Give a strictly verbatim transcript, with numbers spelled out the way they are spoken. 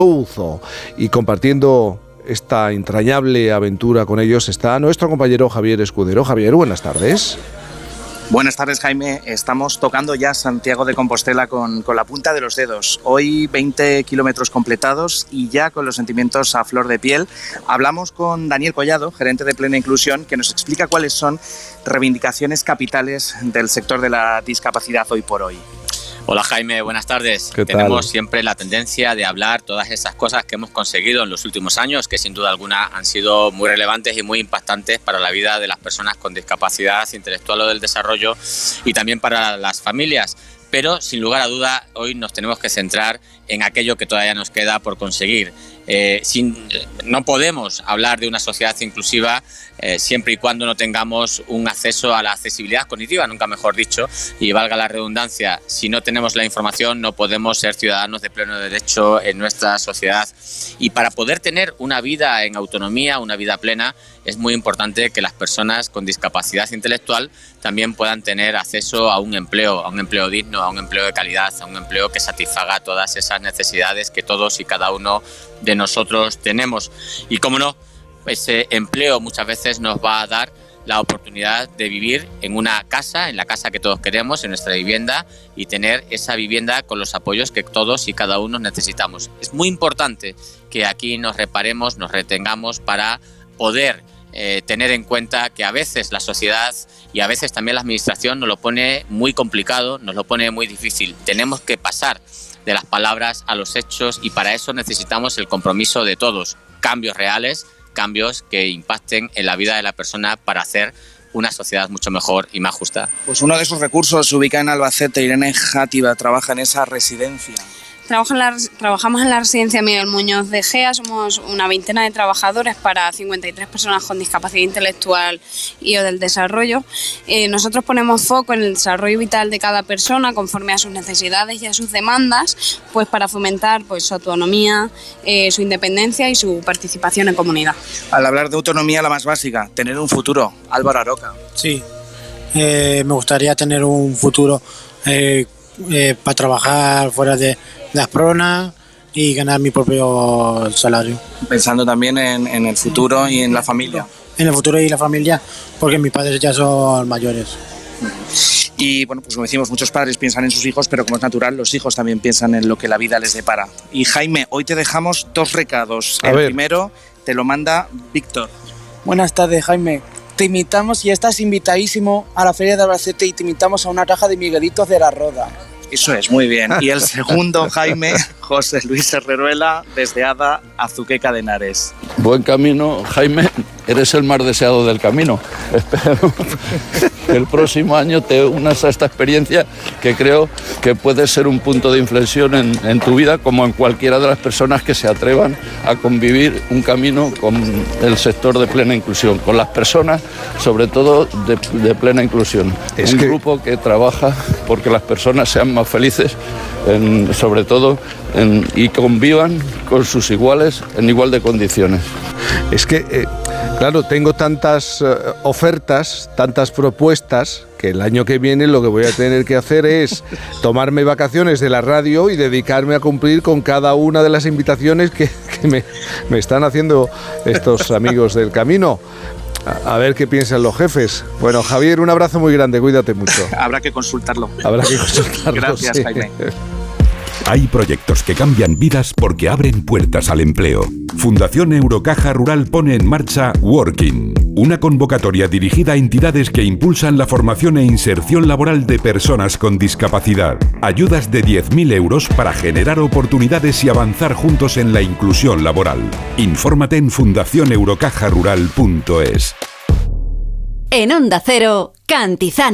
Souzo. Y compartiendo esta entrañable aventura con ellos está nuestro compañero Javier Escudero. Javier, buenas tardes. Buenas tardes, Jaime. Estamos tocando ya Santiago de Compostela con, con la punta de los dedos. Hoy veinte kilómetros completados y ya con los sentimientos a flor de piel. Hablamos con Daniel Collado, gerente de Plena Inclusión, que nos explica cuáles son reivindicaciones capitales del sector de la discapacidad hoy por hoy. Hola Jaime, buenas tardes. ¿Qué tal? Tenemos siempre la tendencia de hablar todas esas cosas que hemos conseguido en los últimos años, que sin duda alguna han sido muy relevantes y muy impactantes para la vida de las personas con discapacidad intelectual o del desarrollo y también para las familias. Pero sin lugar a duda hoy nos tenemos que centrar en aquello que todavía nos queda por conseguir. Eh, sin, no podemos hablar de una sociedad inclusiva eh, siempre y cuando no tengamos un acceso a la accesibilidad cognitiva, nunca mejor dicho, y valga la redundancia, si no tenemos la información no podemos ser ciudadanos de pleno derecho en nuestra sociedad. Y para poder tener una vida en autonomía, una vida plena, es muy importante que las personas con discapacidad intelectual también puedan tener acceso a un empleo, a un empleo digno, a un empleo de calidad, a un empleo que satisfaga todas esas necesidades que todos y cada uno de nosotros tenemos. Y cómo no, ese empleo muchas veces nos va a dar la oportunidad de vivir en una casa, en la casa que todos queremos, en nuestra vivienda, y tener esa vivienda con los apoyos que todos y cada uno necesitamos. Es muy importante que aquí nos reparemos, nos retengamos para poder eh, tener en cuenta que a veces la sociedad y a veces también la administración nos lo pone muy complicado, nos lo pone muy difícil. Tenemos que pasar de las palabras a los hechos y para eso necesitamos el compromiso de todos, cambios reales, cambios que impacten en la vida de la persona para hacer una sociedad mucho mejor y más justa. Pues uno de esos recursos se ubica en Albacete. Irene Játiva trabaja en esa residencia. Trabajo en la, trabajamos en la residencia Miguel Muñoz de Gea, somos una veintena de trabajadores para cincuenta y tres personas con discapacidad intelectual y o del desarrollo. Eh, nosotros ponemos foco en el desarrollo vital de cada persona conforme a sus necesidades y a sus demandas, pues para fomentar pues, su autonomía, eh, su independencia y su participación en comunidad. Al hablar de autonomía, la más básica, tener un futuro. Álvaro Aroca. Sí, eh, me gustaría tener un futuro eh, eh, para trabajar fuera de las pronas y ganar mi propio salario. Pensando también en, en el futuro y en la familia. En el futuro y la familia, porque mis padres ya son mayores. Y bueno, pues como decimos, muchos padres piensan en sus hijos, pero como es natural, los hijos también piensan en lo que la vida les depara. Y Jaime, hoy te dejamos dos recados. A el ver. primero te lo manda Víctor. Buenas tardes, Jaime. Te invitamos y estás invitadísimo a la Feria de Albacete y te invitamos a una caja de Miguelitos de la Roda. Eso es, muy bien. Y el segundo, Jaime, José Luis Herreruela, desde Ada, Azuqueca de Henares. Buen camino, Jaime, eres el más deseado del camino. Espero que el próximo año te unas a esta experiencia que creo que puede ser un punto de inflexión en, en tu vida, como en cualquiera de las personas que se atrevan a convivir un camino con el sector de plena inclusión, con las personas, sobre todo de, de plena inclusión. Es un que... grupo que trabaja porque las personas sean más felices, en, sobre todo, en, y convivan con sus iguales en igual de condiciones. Es que, eh, claro, tengo tantas eh, ofertas, tantas propuestas, que el año que viene lo que voy a tener que hacer es tomarme vacaciones de la radio y dedicarme a cumplir con cada una de las invitaciones que, que me, me están haciendo estos amigos del camino. A ver qué piensan los jefes. Bueno, Javier, un abrazo muy grande, cuídate mucho. Habrá que consultarlo. Habrá que consultarlo. Gracias, sí. Jaime. Hay proyectos que cambian vidas porque abren puertas al empleo. Fundación Eurocaja Rural pone en marcha Working, una convocatoria dirigida a entidades que impulsan la formación e inserción laboral de personas con discapacidad. Ayudas de diez mil euros para generar oportunidades y avanzar juntos en la inclusión laboral. Infórmate en fundación eurocaja rural punto es. En Onda Cero, Cantizano.